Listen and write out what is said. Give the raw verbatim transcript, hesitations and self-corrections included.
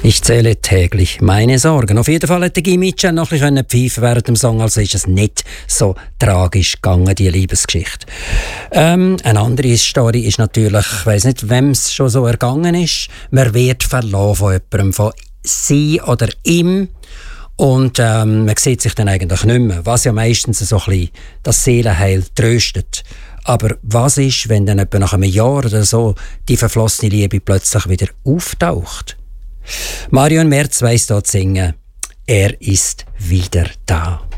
Ich zähle täglich meine Sorgen. Auf jeden Fall hätte Guy Mitchell noch ein bisschen pfeifen während dem Song, also ist es nicht so tragisch gegangen, die Liebesgeschichte. Ähm, eine andere Story ist natürlich, ich weiss nicht, wem es schon so ergangen ist, man wird verloren von jemandem, von sie oder ihm. Und ähm, man sieht sich dann eigentlich nicht mehr, was ja meistens so ein bisschen das Seelenheil tröstet. Aber was ist, wenn dann etwa nach einem Jahr oder so die verflossene Liebe plötzlich wieder auftaucht? Marion Merz weiss dort singen, er ist wieder da.